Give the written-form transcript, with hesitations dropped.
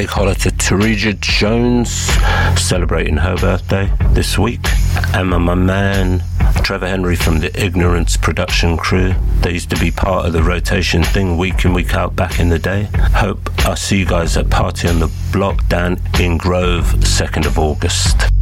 big holler to Teresa Jones, celebrating her birthday this week. And my man Trevor Henry from the Ignorance production crew. They used to be part of the rotation thing week in, week out back in the day. Hope I'll see you guys at Party on the Block down in Grove, 2nd of August.